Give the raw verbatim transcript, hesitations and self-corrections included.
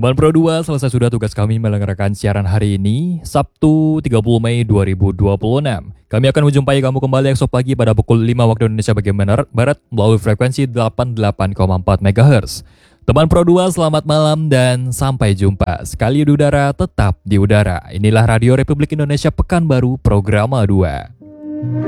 Teman Pro dua, selesai sudah tugas kami menyelenggarakan siaran hari ini, Sabtu tiga puluh Mei dua ribu dua puluh enam. Kami akan menjumpai kamu kembali esok pagi pada pukul lima waktu Indonesia bagian Barat melalui frekuensi delapan puluh delapan koma empat megahertz. Teman Pro dua, selamat malam dan sampai jumpa. Sekali di udara, tetap di udara. Inilah Radio Republik Indonesia Pekanbaru, Programa dua.